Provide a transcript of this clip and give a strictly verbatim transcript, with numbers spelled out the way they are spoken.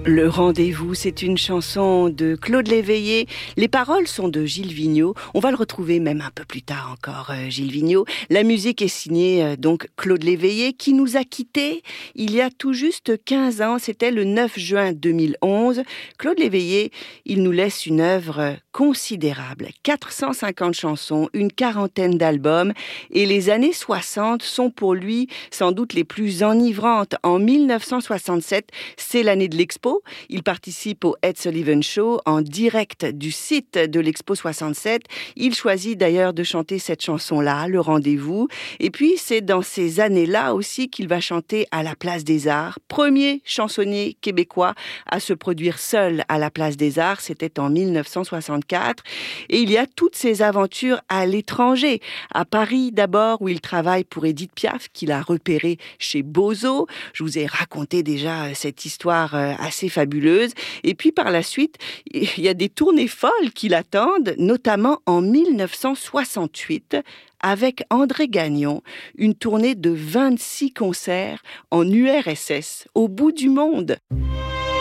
Le rendez-vous, c'est une chanson de Claude Léveillé. Les paroles sont de Gilles Vigneault. On va le retrouver même un peu plus tard encore, euh, Gilles Vigneault. La musique est signée euh, donc Claude Léveillé, qui nous a quittés il y a tout juste quinze ans. C'était le neuf juin deux mille onze. Claude Léveillé, il nous laisse une œuvre considérable. quatre cent cinquante chansons, une quarantaine d'albums. Et les années soixante sont pour lui sans doute les plus enivrantes. En mille neuf cent soixante-sept, c'est l'année de l'Expo. Il participe au Ed Sullivan Show en direct du site de l'Expo soixante-sept. Il choisit d'ailleurs de chanter cette chanson-là, Le Rendez-vous. Et puis, c'est dans ces années-là aussi qu'il va chanter à la Place des Arts. Premier chansonnier québécois à se produire seul à la Place des Arts. C'était en mille neuf cent soixante-quatre. Et il y a toutes ses aventures à l'étranger. À Paris d'abord, où il travaille pour Édith Piaf, qu'il a repéré chez Bozo. Je vous ai raconté déjà cette histoire assez fabuleuse. Et puis par la suite, il y a des tournées folles qui l'attendent, notamment en mille neuf cent soixante-huit, avec André Gagnon, une tournée de vingt-six concerts en U R S S, au bout du monde.